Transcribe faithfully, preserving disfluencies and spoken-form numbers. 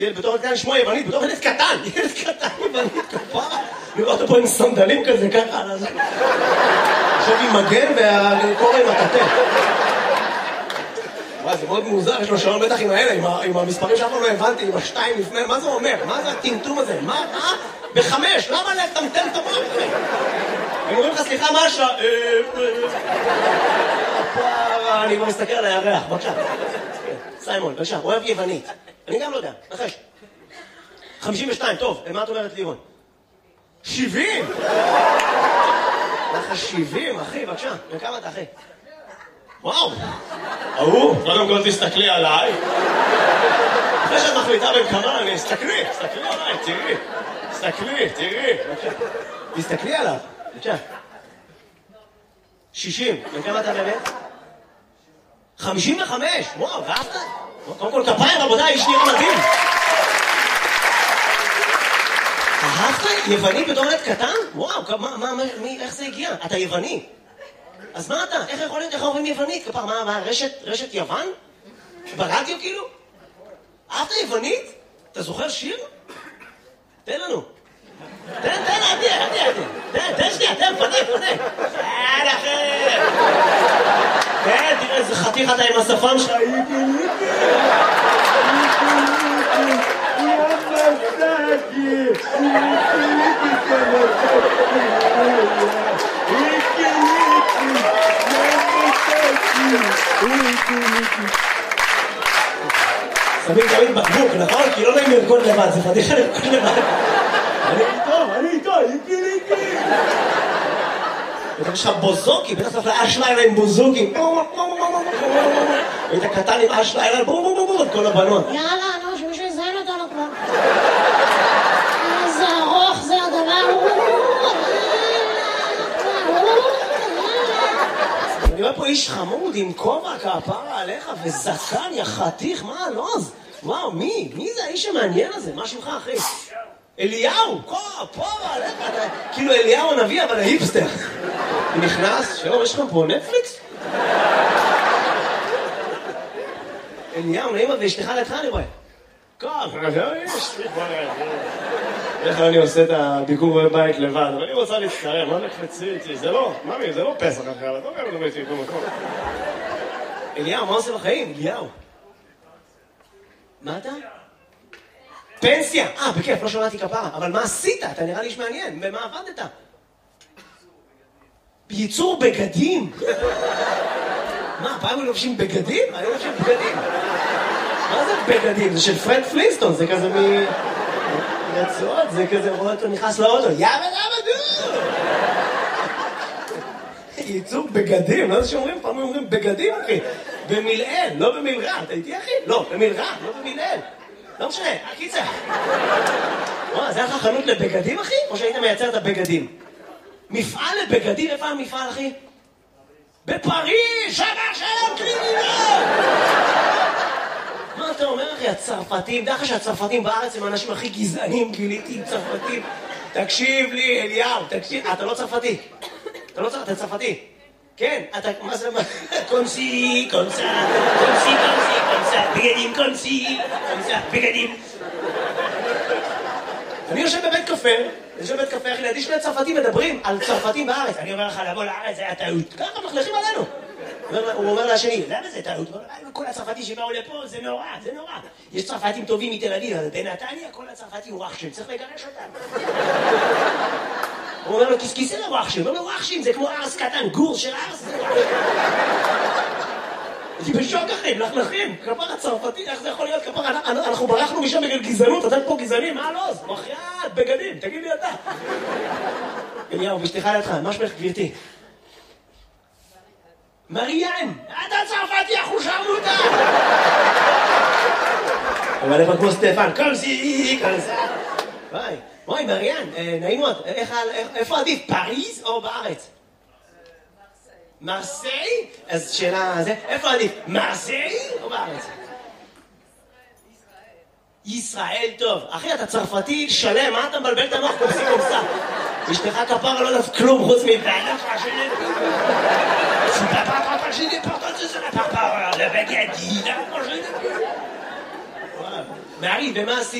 ילד בתור ילד קטן שמו יוונית, בתור ילד קטן, ילד קטן יוונית כפרה. נראה אותו פה עם סנדלים כזה ככה על הזה. עכשיו עם מגן והקורא עם הכתף. וואי, זה מאוד מוזר, יש לו שעון בטח עם האלה, עם המספרים שאף פעם לא הבנתי, עם השתיים לפני, מה זה אומר? מה זה הטמטום הזה? מה? אה? בחמש, למה לטמטם את המוח? הם אומרים לך, סליחה, מה השעה? אני כבר מסתכל על הירח, בבקשה. סיימון, בבקשה, אוהב יוונית. אני גם לא יודע, נחש. חמישים ושתיים, טוב, מה את אומרת לירון? שבעים! לך שבעים, אחי, בבקשה. וכמה אתה, אחי? וואו! אהו, קודם כל תסתכלי עליי. אחרי שאת מחליטה בין כמה, אני אסתכלי, תסתכלי עליי, תראי. תסתכלי, תראי. בבקשה. תסתכלי עליו, בבקשה. שישים, וכמה אתה באמת? חמישים וחמש! וואו, ואהבת? קודם כל כפיים, רבותיי, איש נראה מדהים. אהבת? יווני בתור ילד קטן? וואו, מה, מה, מי, איך זה הגיע? אתה יווני. אז מה אתה? איך יכול להיות, איך אומרים יוונית? כפר, מה, מה, רשת, רשת יוון? ברדיו כאילו? אהבת יוונית? אתה זוכר שיר? תן לנו. תן, תן, עדי, עדי, עדי. תן, תן שנייה, תן, פנק, פנק. תן, אחי. תן, תראה איזה חתיך אתה עם השפם שלך. שמים תמיד בקבוק, נכון? כי לא נעים לרקוד לבד, זה חתיכה לרקוד לבד. אני איתו, אני איתו, איקי ליקי. יש לך בוזוקי, בטח צריך לאש לילה עם בוזוקי. היית קטן עם אש לילה, בואו בואו בואו, כל הבנות. יאללה, נו, שמישהו יזיין אותנו כבר. איזה ארוך זה הדבר. אני רואה פה איש חמוד עם כובע כפרה עליך וזקן, יא חתיך, מה הלוז? וואו, מי? מי זה האיש המעניין הזה? מה שמך, אחי? אליהו, כפרה עליך, כאילו אליהו הנביא, אבל ההיפסטר. נכנס, שלום, יש לכם פה נטפליקס? אליהו, נעימה, ואשתך לידך אני רואה. כפרה, יש לי פה ליד. איך אני עושה את הביקור בבית לבד, אבל אני רוצה להצטרם, מה נקפצי איתי? זה לא, ממי, זה לא פסח אחרי, אבל לא גם לא הייתי פה מקום. אליהו, מה עושה בחיים? אליהו. מה אתה? פנסיה! אה, בכיף, לא שמעתי כפרה, אבל מה עשית? אתה נראה לי איש מעניין, במה עבדת? ייצור בגדים? מה, פעם הם לובשים בגדים? אני לא לובשים בגדים. מה זה בגדים? זה של פרד פלינסטון, זה כזה מ... רצועות, זה כזה, רואה אותו נכנס לאוטו, יאבא למה דו! ייצור בגדים, לא זה שאומרים, פעם אומרים בגדים, אחי. במילאל, לא במילרע, אתה איתי, אחי? לא, במילרע, לא במילאל. לא משנה, הקיצר. וואו, זה היה לך חנות לבגדים, אחי? או שהיית מייצר את הבגדים? מפעל לבגדים, איפה המפעל, אחי? בפריז, שבר שלום קרימינל! מה אתה אומר, אחי? הצרפתים, דרך שהצרפתים בארץ הם האנשים הכי גזענים, גיליתי עם צרפתים. תקשיב לי, אליהו, תקשיב, אתה לא צרפתי. אתה לא צרפתי, אתה צרפתי. כן, אתה, מה זה, מה? קונסי, קונסה, קונסי, קונסי, קונסה, בגדים, קונסי, קונסה, בגדים. אני יושב בבית קפה, אני יושב בבית קפה, אחי, לידי שני צרפתים מדברים על צרפתים בארץ. אני אומר לך, לבוא לארץ, זה היה טעות. ככה מחלכים עלינו. הוא אומר לשני, למה זה טעות? כל הצרפתים שבאו לפה, זה נורא, זה נורא. יש צרפתים טובים מתל אביב, אבל בנתניה כל הצרפתים הוא רחשים, צריך לגרש אותם. הוא אומר לו, כיסכיסי לרחשים, הוא אומר לו, רחשים, זה כמו ארס קטן, גור של ארס. אני בשוק אחי, מלכלכים, כפר הצרפתי, איך זה יכול להיות? כפר, אנחנו ברחנו משם בגלל גזענות, אתם פה גזענים, מה לא? מחייאת, בגדים, תגיד לי אתה. אליהו, בשתיך לידך, מה שמך גבירתי? מריאן, אתה צרפתי, אנחנו שרמוטה! אבל איפה כמו סטפן, קומסי, קומסה. וואי, וואי, מריאן, נעים מאוד, איפה עדיף, פריז או בארץ? מרסיי? אז שאלה, איפה עדיף, מרסיי או בארץ? ישראל, טוב. אחי, אתה צרפתי שלם, מה אתה מבלבל את המוח קומסי קומסה? אשתך כפרה לא יודעת כלום חוץ מבעלה פרשני. C'est pas par rapport, j'ai des portes, c'est la par rapport, le baguette, il a mangé des... מעריב, ומה עשית?